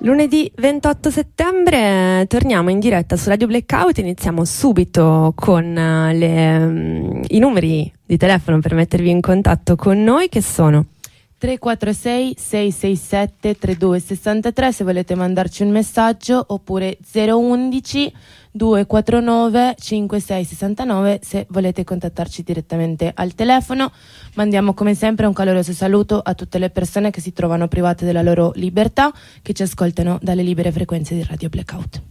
Lunedì 28 settembre torniamo in diretta su Radio Blackout. Iniziamo subito con i numeri di telefono per mettervi in contatto con noi, che sono 346 667 3263 se volete mandarci un messaggio, oppure 011 249 5669 se volete contattarci direttamente al telefono. Mandiamo come sempre un caloroso saluto a tutte le persone che si trovano private della loro libertà, che ci ascoltano dalle libere frequenze di Radio Blackout.